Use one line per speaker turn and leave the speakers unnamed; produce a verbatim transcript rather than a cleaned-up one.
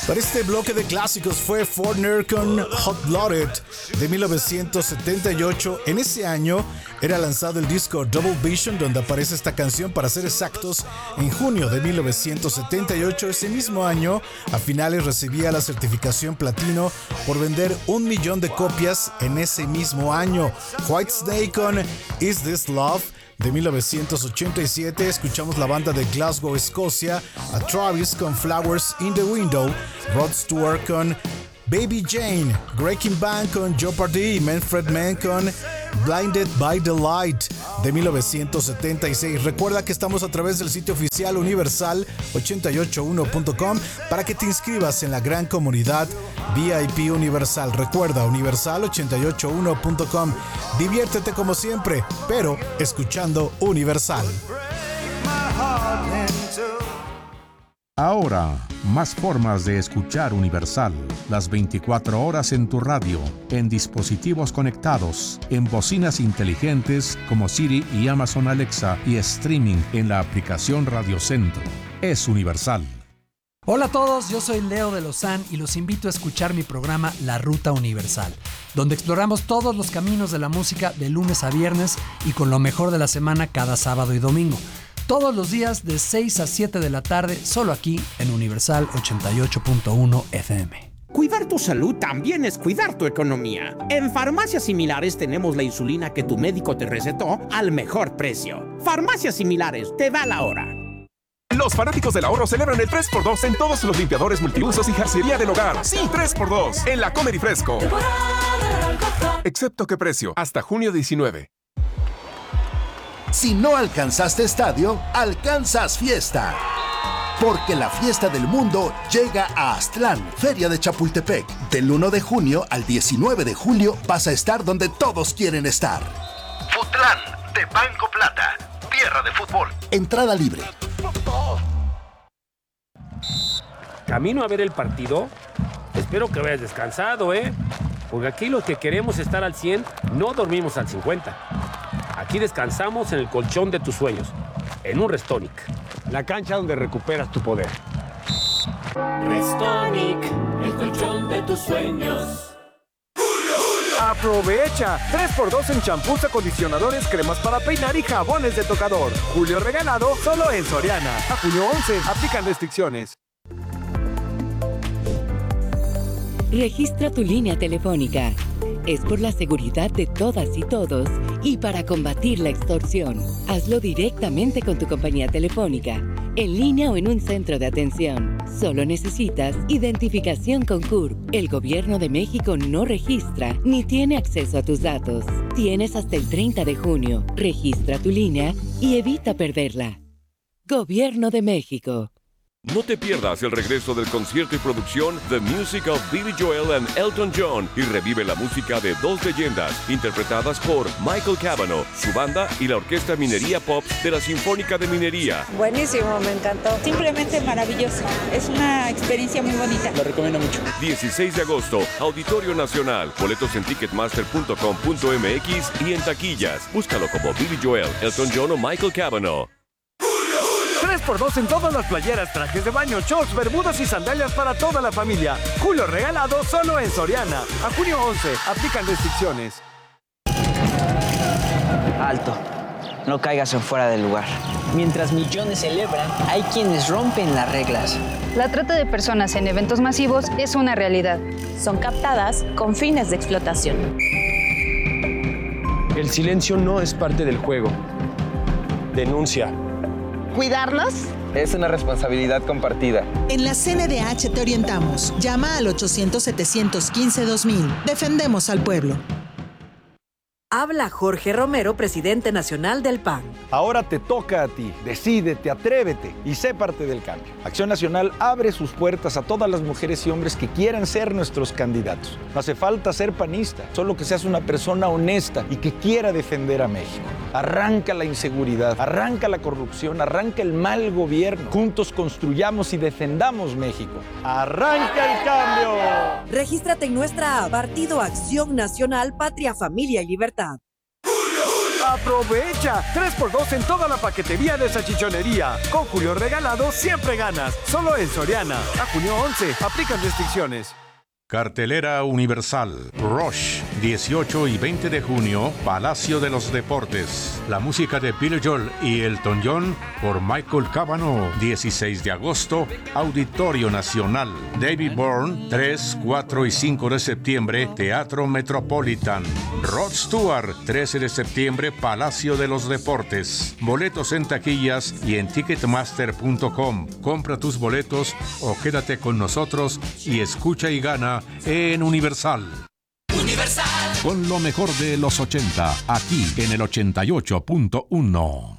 Para este bloque de clásicos fue Foreigner con Hot Blooded de mil novecientos setenta y ocho. En ese año era lanzado el disco Double Vision, donde aparece esta canción, para ser exactos, en junio de mil novecientos setenta y ocho. Ese mismo año, a finales, recibía la certificación platino por vender un millón de copias en ese mismo año. Whitesnake con Is This Love de mil novecientos ochenta y siete. Escuchamos la banda de Glasgow, Escocia, a Travis con Flowers in the Window, Rod Stewart con Baby Jane, Breaking Band con Jeopardy y Manfred Mann con Blinded by the Light de mil novecientos setenta y seis. Recuerda que estamos a través del sitio oficial Universal ochenta y ocho uno punto com para que te inscribas en la gran comunidad V I P Universal. Recuerda, Universal ochenta y ocho uno punto com. Diviértete como siempre, pero escuchando Universal.
Ahora, más formas de escuchar Universal. Las veinticuatro horas en tu radio, en dispositivos conectados, en bocinas inteligentes como Siri y Amazon Alexa y streaming en la aplicación Radio Centro. Es Universal.
Hola a todos, yo soy Leo de Lozán y los invito a escuchar mi programa La Ruta Universal, donde exploramos todos los caminos de la música de lunes a viernes y con lo mejor de la semana cada sábado y domingo. Todos los días de seis a siete de la tarde, solo aquí en Universal ochenta y ocho punto uno F M.
Cuidar tu salud también es cuidar tu economía. En Farmacias Similares tenemos la insulina que tu médico te recetó al mejor precio. Farmacias Similares, te da la hora.
Los fanáticos del ahorro celebran el tres por dos en todos los limpiadores multiusos y jarcería del hogar. Sí, tres por dos en la Comer y Fresco. Excepto qué precio, hasta junio diecinueve.
Si no alcanzaste estadio, alcanzas fiesta. Porque la fiesta del mundo llega a Aztlán, Feria de Chapultepec. Del uno de junio al diecinueve de julio vas a estar donde todos quieren estar.
Futlán, de Banco Plata, tierra de fútbol.
Entrada libre.
Camino a ver el partido. Espero que vayas descansado, ¿eh? Porque aquí los que queremos estar al cien, no dormimos al cincuenta. Aquí descansamos en el colchón de tus sueños, en un Restonic.
La cancha donde recuperas tu poder.
Restonic, el colchón de tus sueños.
¡Aprovecha! tres por dos en champús, acondicionadores, cremas para peinar y jabones de tocador. Julio regalado solo en Soriana. A junio once, aplican restricciones.
Registra tu línea telefónica. Es por la seguridad de todas y todos y para combatir la extorsión. Hazlo directamente con tu compañía telefónica, en línea o en un centro de atención. Solo necesitas identificación con C U R P. El Gobierno de México no registra ni tiene acceso a tus datos. Tienes hasta el treinta de junio. Registra tu línea y evita perderla. Gobierno de México.
No te pierdas el regreso del concierto y producción The Music of Billy Joel and Elton John y revive la música de dos leyendas interpretadas por Michael Cavanaugh, su banda y la Orquesta Minería Pop de la Sinfónica de Minería.
Buenísimo, me encantó. Simplemente maravilloso. Es una experiencia muy bonita.
Lo recomiendo mucho. dieciséis de agosto, Auditorio Nacional. Boletos en ticketmaster punto com punto m x y en taquillas. Búscalo como Billy Joel, Elton John o Michael Cavanaugh.
tres por dos en todas las playeras, trajes de baño, shorts, bermudas y sandalias para toda la familia. Julio regalado solo en Soriana. A junio once, aplican restricciones.
Alto, no caigas en fuera del lugar. Mientras millones celebran, hay quienes rompen las reglas.
La trata de personas en eventos masivos es una realidad.
Son captadas con fines de explotación.
El silencio no es parte del juego. Denuncia.
¿Cuidarnos?
Es una responsabilidad compartida.
En la C N D H te orientamos. Llama al ochocientos, setecientos quince, dos mil. Defendemos al pueblo.
Habla Jorge Romero, presidente nacional del P A N.
Ahora te toca a ti. Decídete, atrévete y sé parte del cambio. Acción Nacional abre sus puertas a todas las mujeres y hombres que quieran ser nuestros candidatos. No hace falta ser panista, solo que seas una persona honesta y que quiera defender a México. Arranca la inseguridad, arranca la corrupción, arranca el mal gobierno. Juntos construyamos y defendamos México. ¡Arranca el cambio!
Regístrate en nuestra app, Partido Acción Nacional, Patria, Familia y Libertad.
¡Aprovecha! tres por dos en toda la paquetería de salchichonería. Con Julio Regalado siempre ganas. Solo en Soriana. A junio once. Aplican restricciones.
Cartelera Universal. Rush, dieciocho y veinte de junio, Palacio de los Deportes. La música de Billy Joel y Elton John por Michael Cavanaugh. dieciséis de agosto, Auditorio Nacional. David Byrne, tres, cuatro y cinco de septiembre, Teatro Metropolitan. Rod Stewart, trece de septiembre, Palacio de los Deportes. Boletos en taquillas y en ticketmaster punto com. Compra tus boletos o quédate con nosotros y escucha y gana en Universal.
Universal.
Con lo mejor de los ochenta, aquí en el ochenta y ocho punto uno.